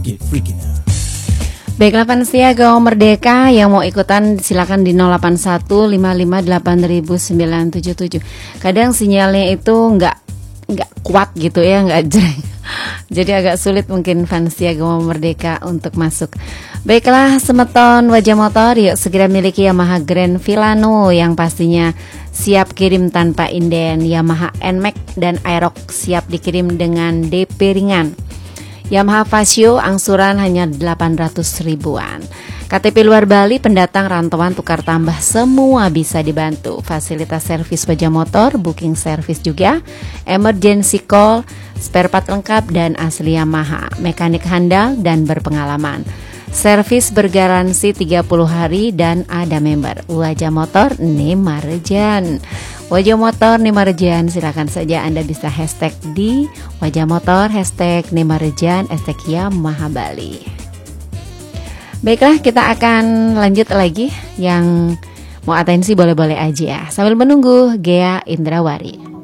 Get freaky now. Baiklah Vansia Gaul Merdeka yang mau ikutan silakan di 08155880977. Kadang sinyalnya itu nggak kuat gitu ya, nggak jreng. Jadi agak sulit mungkin Vansia Gaul Merdeka untuk masuk. Baiklah Semeton Wajah Motor, yuk segera miliki Yamaha Grand Villano yang pastinya siap kirim tanpa inden. Yamaha NMAX dan Aerox siap dikirim dengan DP ringan. Yamaha Vasio angsuran hanya 800 ribuan. KTP luar Bali, pendatang, rantauan, tukar tambah semua bisa dibantu. Fasilitas servis wajah motor, booking servis juga, emergency call, spare part lengkap dan asli Yamaha, mekanik handal dan berpengalaman. Servis bergaransi 30 hari dan ada member. Wajah motor Nimarjan. Wajah motor Nimarjan, silakan saja Anda bisa hashtag di Wajah Motor, hashtag Nimarjan, hashtag Yamaha Bali. Baiklah, kita akan lanjut lagi. Yang mau atensi boleh-boleh aja ya. Sambil menunggu Gea Indrawari.